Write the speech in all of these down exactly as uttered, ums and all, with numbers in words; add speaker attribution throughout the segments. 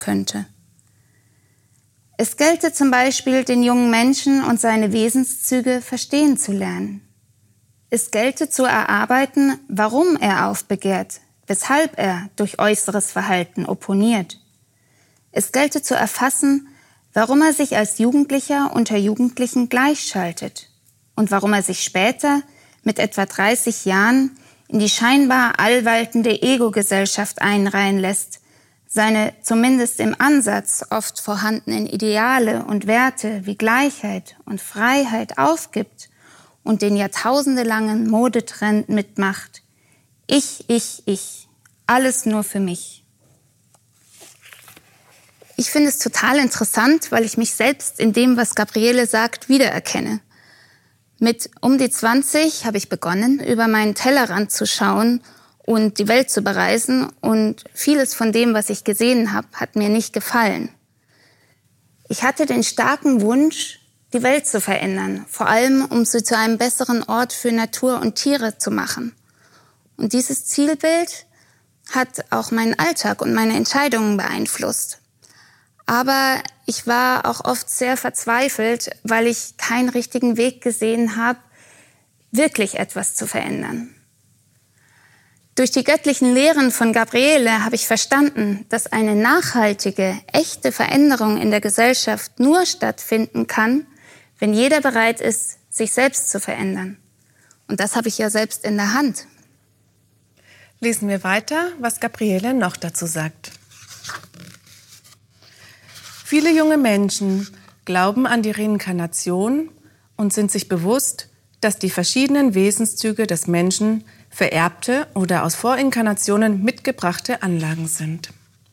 Speaker 1: könnte. Es gelte zum Beispiel, den jungen Menschen und seine Wesenszüge verstehen zu lernen. Es gelte zu erarbeiten, warum er aufbegehrt, weshalb er durch äußeres Verhalten opponiert. Es gelte zu erfassen, warum er sich als Jugendlicher unter Jugendlichen gleichschaltet und warum er sich später mit etwa dreißig Jahren in die scheinbar allwaltende Ego-Gesellschaft einreihen lässt, seine zumindest im Ansatz oft vorhandenen Ideale und Werte wie Gleichheit und Freiheit aufgibt und den jahrtausendelangen Modetrend mitmacht. Ich, ich, ich. Alles nur für mich. Ich finde es total interessant, weil ich mich selbst in dem, was Gabriele sagt, wiedererkenne. Mit um die zwanzig habe ich begonnen, über meinen Tellerrand zu schauen und die Welt zu bereisen. Und vieles von dem, was ich gesehen habe, hat mir nicht gefallen. Ich hatte den starken Wunsch, die Welt zu verändern, vor allem um sie zu einem besseren Ort für Natur und Tiere zu machen. Und dieses Zielbild hat auch meinen Alltag und meine Entscheidungen beeinflusst. Aber ich war auch oft sehr verzweifelt, weil ich keinen richtigen Weg gesehen habe, wirklich etwas zu verändern. Durch die göttlichen Lehren von Gabriele habe ich verstanden, dass eine nachhaltige, echte Veränderung in der Gesellschaft nur stattfinden kann, wenn jeder bereit ist, sich selbst zu verändern. Und das habe ich ja selbst in der Hand.
Speaker 2: Lesen wir weiter, was Gabriele noch dazu sagt. Viele junge Menschen glauben an die Reinkarnation und sind sich bewusst, dass die verschiedenen Wesenszüge des Menschen vererbte oder aus Vorinkarnationen mitgebrachte Anlagen sind.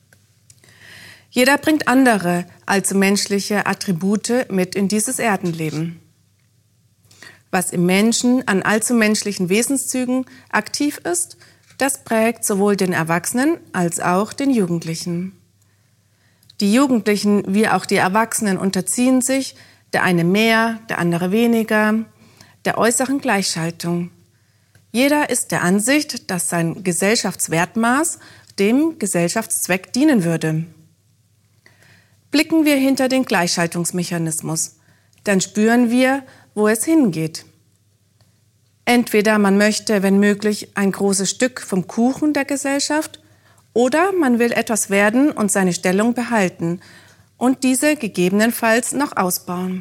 Speaker 2: Jeder bringt andere allzu menschliche Attribute mit in dieses Erdenleben. Was im Menschen an allzu menschlichen Wesenszügen aktiv ist, das prägt sowohl den Erwachsenen als auch den Jugendlichen. Die Jugendlichen wie auch die Erwachsenen unterziehen sich, der eine mehr, der andere weniger, der äußeren Gleichschaltung. Jeder ist der Ansicht, dass sein Gesellschaftswertmaß dem Gesellschaftszweck dienen würde. Blicken wir hinter den Gleichschaltungsmechanismus, dann spüren wir, wo es hingeht. Entweder man möchte, wenn möglich, ein großes Stück vom Kuchen der Gesellschaft, oder man will etwas werden und seine Stellung behalten und diese gegebenenfalls noch ausbauen.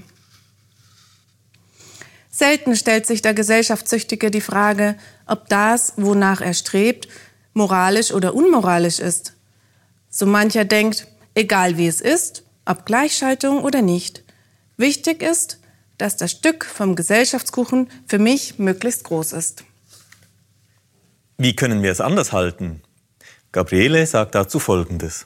Speaker 2: Selten stellt sich der Gesellschaftssüchtige die Frage, ob das, wonach er strebt, moralisch oder unmoralisch ist. So mancher denkt, egal wie es ist, ob Gleichschaltung oder nicht, wichtig ist, dass das Stück vom Gesellschaftskuchen für mich möglichst groß ist.
Speaker 3: Wie können wir es anders halten? Gabriele sagt dazu Folgendes.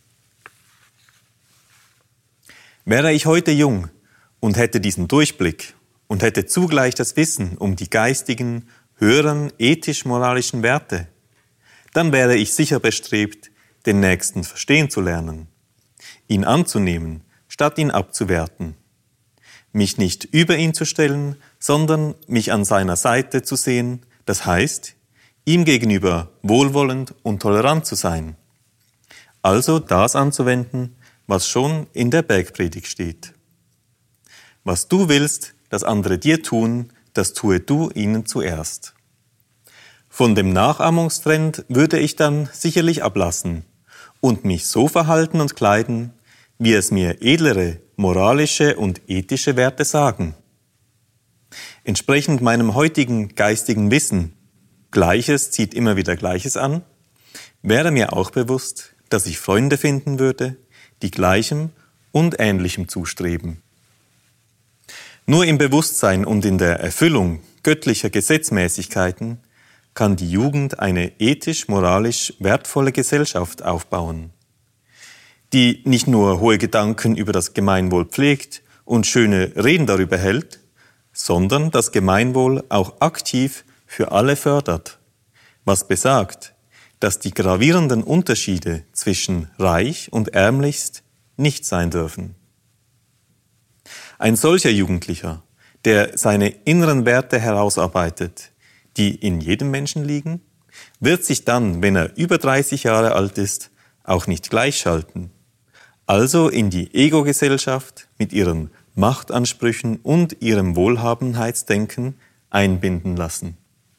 Speaker 3: Wäre ich heute jung und hätte diesen Durchblick und hätte zugleich das Wissen um die geistigen, höheren, ethisch-moralischen Werte, dann wäre ich sicher bestrebt, den Nächsten verstehen zu lernen, ihn anzunehmen, statt ihn abzuwerten, mich nicht über ihn zu stellen, sondern mich an seiner Seite zu sehen, das heißt, ihm gegenüber wohlwollend und tolerant zu sein. Also das anzuwenden, was schon in der Bergpredigt steht. Was du willst, dass andere dir tun, das tue du ihnen zuerst. Von dem Nachahmungstrend würde ich dann sicherlich ablassen und mich so verhalten und kleiden, wie es mir edlere, moralische und ethische Werte sagen. Entsprechend meinem heutigen geistigen Wissen, Gleiches zieht immer wieder Gleiches an, wäre mir auch bewusst, dass ich Freunde finden würde, die Gleichem und Ähnlichem zustreben. Nur im Bewusstsein und in der Erfüllung göttlicher Gesetzmäßigkeiten kann die Jugend eine ethisch-moralisch wertvolle Gesellschaft aufbauen, die nicht nur hohe Gedanken über das Gemeinwohl pflegt und schöne Reden darüber hält, sondern das Gemeinwohl auch aktiv für alle fördert, was besagt, dass die gravierenden Unterschiede zwischen reich und ärmlichst nicht sein dürfen. Ein solcher Jugendlicher, der seine inneren Werte herausarbeitet, die in jedem Menschen liegen, wird sich dann, wenn er über dreißig Jahre alt ist, auch nicht gleichschalten, also in die Ego-Gesellschaft mit ihren Machtansprüchen und ihrem Wohlhabenheitsdenken einbinden lassen.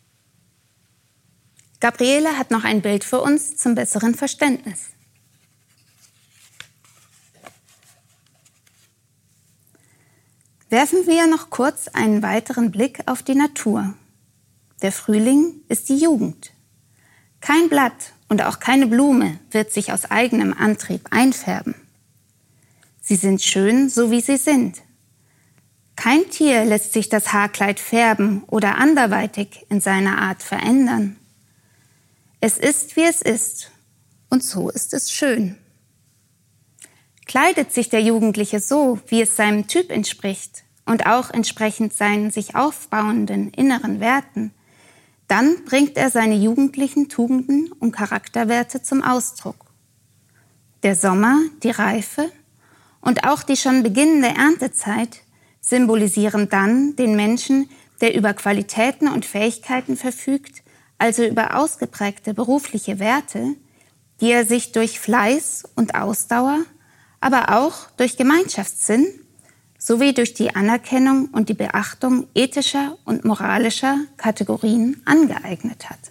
Speaker 1: Gabriele hat noch ein Bild für uns zum besseren Verständnis. Werfen wir noch kurz einen weiteren Blick auf die Natur. Der Frühling ist die Jugend. Kein Blatt und auch keine Blume wird sich aus eigenem Antrieb einfärben. Sie sind schön, so wie sie sind. Kein Tier lässt sich das Haarkleid färben oder anderweitig in seiner Art verändern. Es ist, wie es ist, und so ist es schön. Kleidet sich der Jugendliche so, wie es seinem Typ entspricht und auch entsprechend seinen sich aufbauenden inneren Werten, dann bringt er seine jugendlichen Tugenden und Charakterwerte zum Ausdruck. Der Sommer, die Reife und auch die schon beginnende Erntezeit symbolisieren dann den Menschen, der über Qualitäten und Fähigkeiten verfügt, also über ausgeprägte berufliche Werte, die er sich durch Fleiß und Ausdauer, aber auch durch Gemeinschaftssinn sowie durch die Anerkennung und die Beachtung ethischer und moralischer Kategorien angeeignet hat.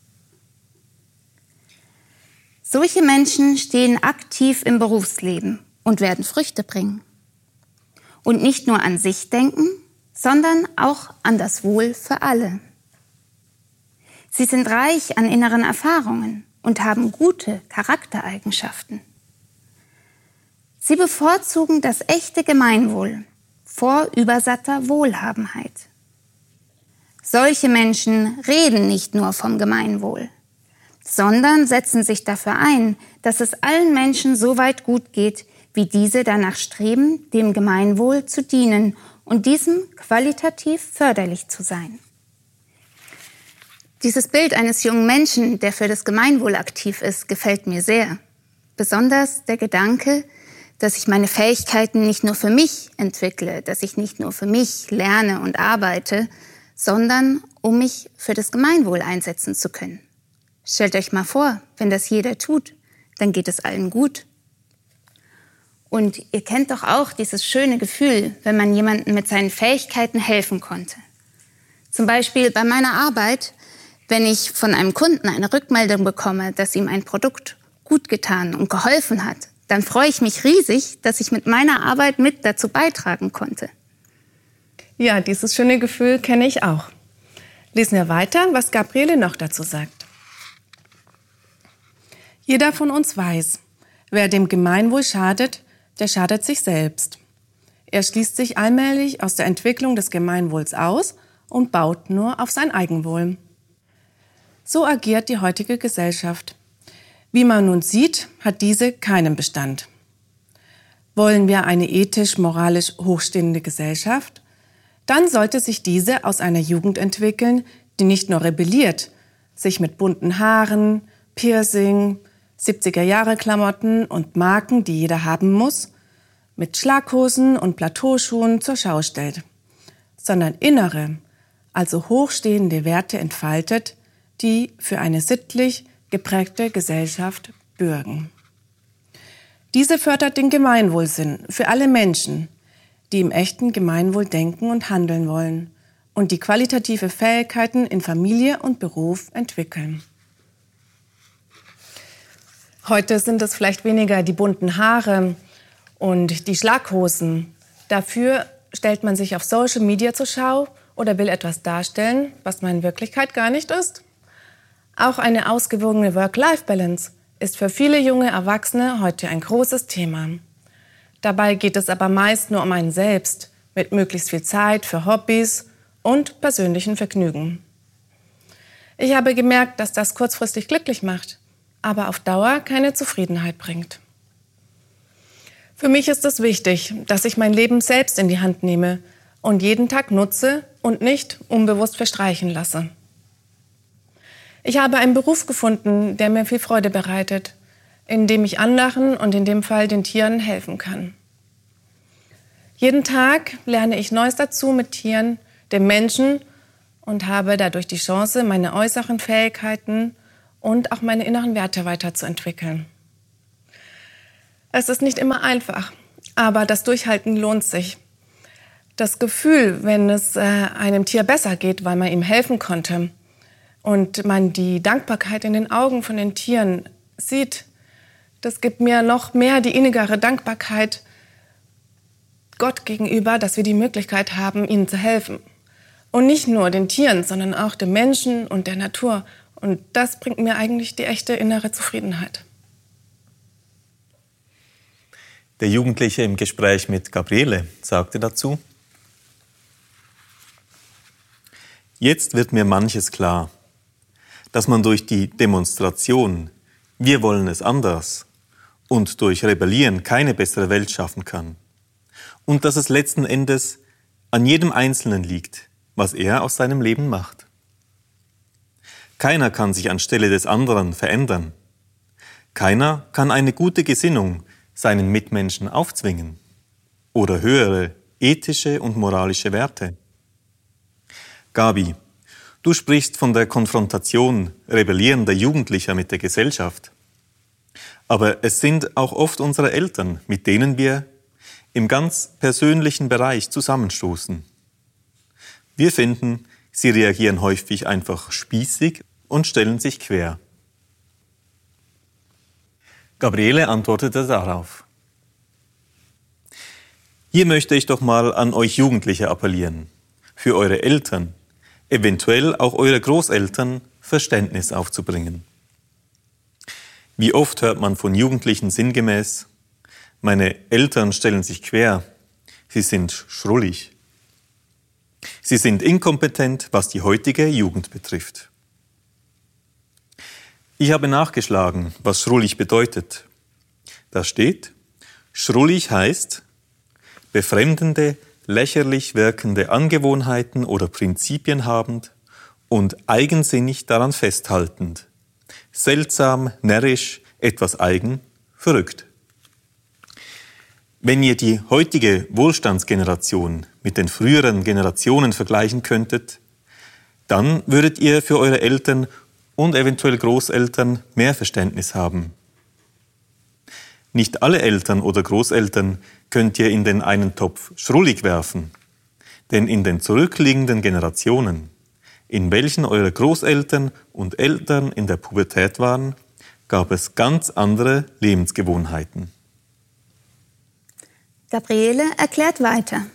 Speaker 1: Solche Menschen stehen aktiv im Berufsleben und werden Früchte bringen. Und nicht nur an sich denken, sondern auch an das Wohl für alle. Sie sind reich an inneren Erfahrungen und haben gute Charaktereigenschaften. Sie bevorzugen das echte Gemeinwohl vor übersatter Wohlhabenheit. Solche Menschen reden nicht nur vom Gemeinwohl, sondern setzen sich dafür ein, dass es allen Menschen so weit gut geht, wie diese danach streben, dem Gemeinwohl zu dienen und diesem qualitativ förderlich zu sein. Dieses Bild eines jungen Menschen, der für das Gemeinwohl aktiv ist, gefällt mir sehr. Besonders der Gedanke, dass ich meine Fähigkeiten nicht nur für mich entwickle, dass ich nicht nur für mich lerne und arbeite, sondern um mich für das Gemeinwohl einsetzen zu können. Stellt euch mal vor, wenn das jeder tut, dann geht es allen gut. Und ihr kennt doch auch dieses schöne Gefühl, wenn man jemandem mit seinen Fähigkeiten helfen konnte. Zum Beispiel bei meiner Arbeit, wenn ich von einem Kunden eine Rückmeldung bekomme, dass ihm ein Produkt gut getan und geholfen hat, dann freue ich mich riesig, dass ich mit meiner Arbeit mit dazu beitragen konnte.
Speaker 2: Ja, dieses schöne Gefühl kenne ich auch. Lesen wir weiter, was Gabriele noch dazu sagt. Jeder von uns weiß, wer dem Gemeinwohl schadet, der schadet sich selbst. Er schließt sich allmählich aus der Entwicklung des Gemeinwohls aus und baut nur auf sein Eigenwohl. So agiert die heutige Gesellschaft. Wie man nun sieht, hat diese keinen Bestand. Wollen wir eine ethisch-moralisch hochstehende Gesellschaft? Dann sollte sich diese aus einer Jugend entwickeln, die nicht nur rebelliert, sich mit bunten Haaren, Piercing, siebziger-Jahre-Klamotten und Marken, die jeder haben muss, mit Schlaghosen und Plateauschuhen zur Schau stellt, sondern innere, also hochstehende Werte entfaltet, die für eine sittlich geprägte Gesellschaft bürgen. Diese fördert den Gemeinwohlsinn für alle Menschen, die im echten Gemeinwohl denken und handeln wollen und die qualitative Fähigkeiten in Familie und Beruf entwickeln. Heute sind es vielleicht weniger die bunten Haare und die Schlaghosen. Dafür stellt man sich auf Social Media zur Schau oder will etwas darstellen, was man in Wirklichkeit gar nicht ist. Auch eine ausgewogene Work-Life-Balance ist für viele junge Erwachsene heute ein großes Thema. Dabei geht es aber meist nur um einen selbst, mit möglichst viel Zeit für Hobbys und persönlichen Vergnügen. Ich habe gemerkt, dass das kurzfristig glücklich macht, aber auf Dauer keine Zufriedenheit bringt. Für mich ist es wichtig, dass ich mein Leben selbst in die Hand nehme und jeden Tag nutze und nicht unbewusst verstreichen lasse. Ich habe einen Beruf gefunden, der mir viel Freude bereitet, in dem ich anderen und in dem Fall den Tieren helfen kann. Jeden Tag lerne ich Neues dazu mit Tieren, dem Menschen und habe dadurch die Chance, meine äußeren Fähigkeiten und auch meine inneren Werte weiterzuentwickeln. Es ist nicht immer einfach, aber das Durchhalten lohnt sich. Das Gefühl, wenn es äh, einem Tier besser geht, weil man ihm helfen konnte und man die Dankbarkeit in den Augen von den Tieren sieht, das gibt mir noch mehr die innigere Dankbarkeit Gott gegenüber, dass wir die Möglichkeit haben, ihnen zu helfen. Und nicht nur den Tieren, sondern auch den Menschen und der Natur. Und das bringt mir eigentlich die echte innere Zufriedenheit.
Speaker 3: Der Jugendliche im Gespräch mit Gabriele sagte dazu: Jetzt wird mir manches klar, dass man durch die Demonstration „Wir wollen es anders“ und durch Rebellieren keine bessere Welt schaffen kann. Und dass es letzten Endes an jedem Einzelnen liegt, was er aus seinem Leben macht. Keiner kann sich anstelle des anderen verändern. Keiner kann eine gute Gesinnung seinen Mitmenschen aufzwingen oder höhere ethische und moralische Werte. Gabi, du sprichst von der Konfrontation rebellierender Jugendlicher mit der Gesellschaft. Aber es sind auch oft unsere Eltern, mit denen wir im ganz persönlichen Bereich zusammenstoßen. Wir finden, sie reagieren häufig einfach spießig und stellen sich quer. Gabriele antwortete darauf: Hier möchte ich doch mal an euch Jugendliche appellieren, für eure Eltern, eventuell auch eure Großeltern, Verständnis aufzubringen. Wie oft hört man von Jugendlichen sinngemäß: Meine Eltern stellen sich quer, sie sind schrullig. Sie sind inkompetent, was die heutige Jugend betrifft. Ich habe nachgeschlagen, was schrullig bedeutet. Da steht: Schrullig heißt befremdende, lächerlich wirkende Angewohnheiten oder Prinzipien habend und eigensinnig daran festhaltend. Seltsam, närrisch, etwas eigen, verrückt. Wenn ihr die heutige Wohlstandsgeneration mit den früheren Generationen vergleichen könntet, dann würdet ihr für eure Eltern und eventuell Großeltern mehr Verständnis haben. Nicht alle Eltern oder Großeltern könnt ihr in den einen Topf schrullig werfen, denn in den zurückliegenden Generationen, in welchen eure Großeltern und Eltern in der Pubertät waren, gab es ganz andere Lebensgewohnheiten.
Speaker 1: Gabriele erklärt weiter.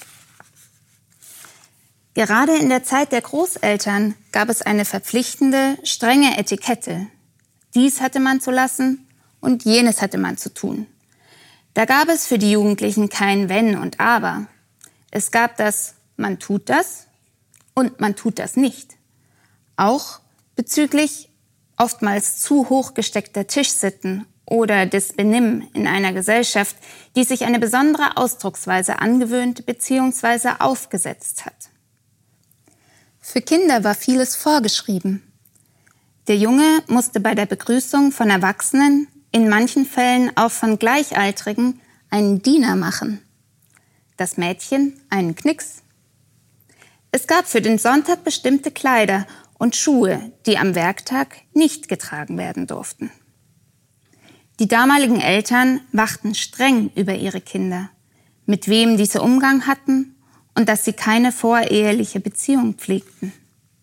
Speaker 1: Gerade in der Zeit der Großeltern gab es eine verpflichtende, strenge Etikette. Dies hatte man zu lassen und jenes hatte man zu tun. Da gab es für die Jugendlichen kein Wenn und Aber. Es gab das man tut das und man tut das nicht. Auch bezüglich oftmals zu hoch gesteckter Tischsitten oder des Benimm in einer Gesellschaft, die sich eine besondere Ausdrucksweise angewöhnt bzw. aufgesetzt hat. Für Kinder war vieles vorgeschrieben. Der Junge musste bei der Begrüßung von Erwachsenen, in manchen Fällen auch von Gleichaltrigen, einen Diener machen. Das Mädchen einen Knicks. Es gab für den Sonntag bestimmte Kleider und Schuhe, die am Werktag nicht getragen werden durften. Die damaligen Eltern wachten streng über ihre Kinder, mit wem diese Umgang hatten und dass sie keine voreheliche Beziehung pflegten.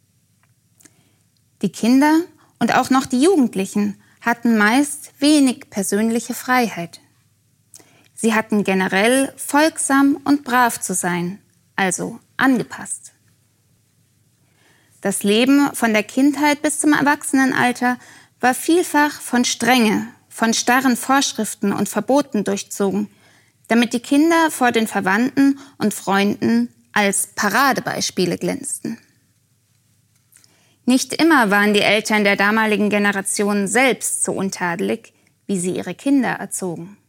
Speaker 1: Die Kinder und auch noch die Jugendlichen hatten meist wenig persönliche Freiheit. Sie hatten generell folgsam und brav zu sein, also angepasst. Das Leben von der Kindheit bis zum Erwachsenenalter war vielfach von Strenge, von starren Vorschriften und Verboten durchzogen, damit die Kinder vor den Verwandten und Freunden als Paradebeispiele glänzten. Nicht immer waren die Eltern der damaligen Generation selbst so untadelig, wie sie ihre Kinder erzogen.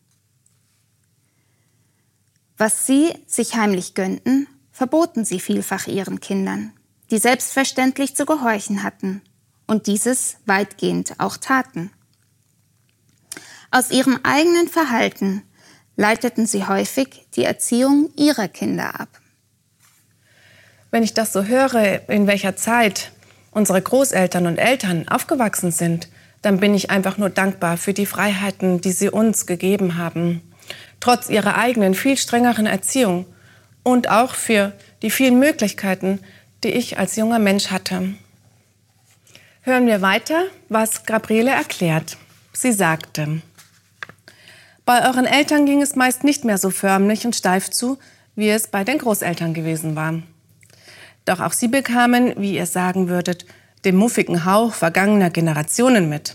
Speaker 1: Was sie sich heimlich gönnten, verboten sie vielfach ihren Kindern, die selbstverständlich zu gehorchen hatten und dieses weitgehend auch taten. Aus ihrem eigenen Verhalten leiteten sie häufig die Erziehung ihrer Kinder ab.
Speaker 2: Wenn ich das so höre, in welcher Zeit unsere Großeltern und Eltern aufgewachsen sind, dann bin ich einfach nur dankbar für die Freiheiten, die Sie uns gegeben haben, trotz Ihrer eigenen, viel strengeren Erziehung und auch für die vielen Möglichkeiten, die ich als junger Mensch hatte. Hören wir weiter, was Gabriele erklärt. Sie sagte: Bei euren Eltern ging es meist nicht mehr so förmlich und steif zu, wie es bei den Großeltern gewesen war. Doch auch sie bekamen, wie ihr sagen würdet, den muffigen Hauch vergangener Generationen mit.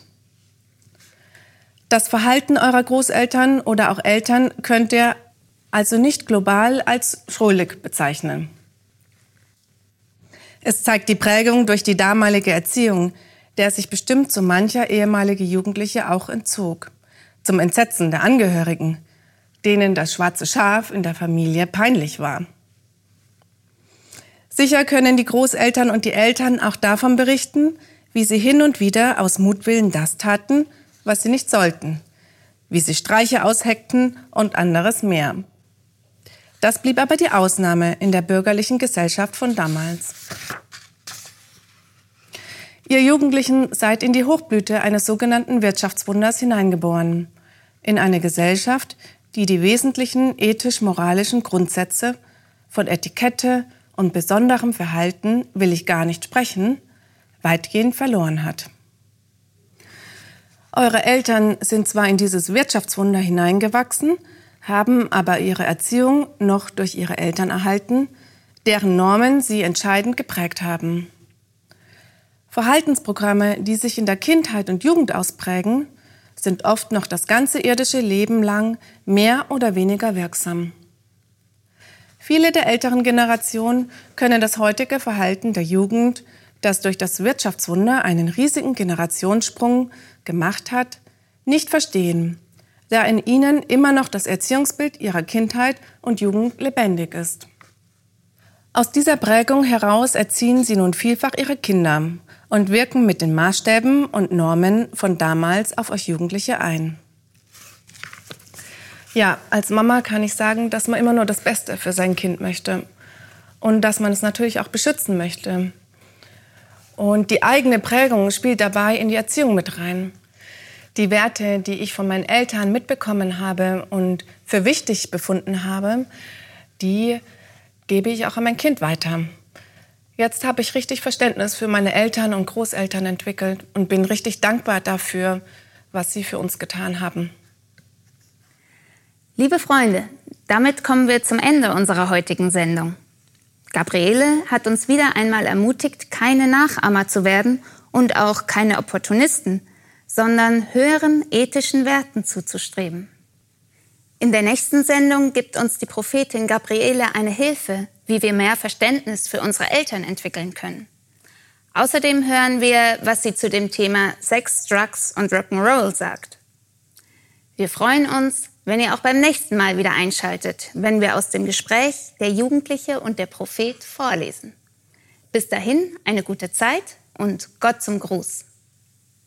Speaker 2: Das Verhalten eurer Großeltern oder auch Eltern könnt ihr also nicht global als schrullig bezeichnen. Es zeigt die Prägung durch die damalige Erziehung, der sich bestimmt so mancher ehemalige Jugendliche auch entzog. Zum Entsetzen der Angehörigen, denen das schwarze Schaf in der Familie peinlich war. Sicher können die Großeltern und die Eltern auch davon berichten, wie sie hin und wieder aus Mutwillen das taten, was sie nicht sollten, wie sie Streiche ausheckten und anderes mehr. Das blieb aber die Ausnahme in der bürgerlichen Gesellschaft von damals. Ihr Jugendlichen seid in die Hochblüte eines sogenannten Wirtschaftswunders hineingeboren, in eine Gesellschaft, die die wesentlichen ethisch-moralischen Grundsätze von Etikette und besonderem Verhalten will ich gar nicht sprechen, weitgehend verloren hat. Eure Eltern sind zwar in dieses Wirtschaftswunder hineingewachsen, haben aber ihre Erziehung noch durch ihre Eltern erhalten, deren Normen sie entscheidend geprägt haben. Verhaltensprogramme, die sich in der Kindheit und Jugend ausprägen, sind oft noch das ganze irdische Leben lang mehr oder weniger wirksam. Viele der älteren Generationen können das heutige Verhalten der Jugend, das durch das Wirtschaftswunder einen riesigen Generationssprung gemacht hat, nicht verstehen, da in ihnen immer noch das Erziehungsbild ihrer Kindheit und Jugend lebendig ist. Aus dieser Prägung heraus erziehen sie nun vielfach ihre Kinder und wirken mit den Maßstäben und Normen von damals auf euch Jugendliche ein. Ja, als Mama kann ich sagen, dass man immer nur das Beste für sein Kind möchte und dass man es natürlich auch beschützen möchte. Und die eigene Prägung spielt dabei in die Erziehung mit rein. Die Werte, die ich von meinen Eltern mitbekommen habe und für wichtig befunden habe, die gebe ich auch an mein Kind weiter. Jetzt habe ich richtig Verständnis für meine Eltern und Großeltern entwickelt und bin richtig dankbar dafür, was sie für uns getan haben.
Speaker 1: Liebe Freunde, damit kommen wir zum Ende unserer heutigen Sendung. Gabriele hat uns wieder einmal ermutigt, keine Nachahmer zu werden und auch keine Opportunisten, sondern höheren ethischen Werten zuzustreben. In der nächsten Sendung gibt uns die Prophetin Gabriele eine Hilfe, wie wir mehr Verständnis für unsere Eltern entwickeln können. Außerdem hören wir, was sie zu dem Thema Sex, Drugs und Rock'n'Roll sagt. Wir freuen uns, wenn ihr auch beim nächsten Mal wieder einschaltet, wenn wir aus dem Gespräch der Jugendliche und der Prophet vorlesen. Bis dahin eine gute Zeit und Gott zum Gruß.